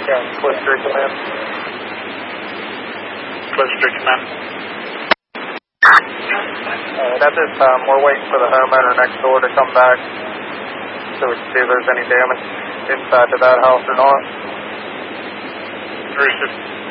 Yeah, Cliff Street Command. Cliff Street Command. At this time, we're waiting for the homeowner next door to come back so we can see if there's any damage inside to that house or not. Rooster.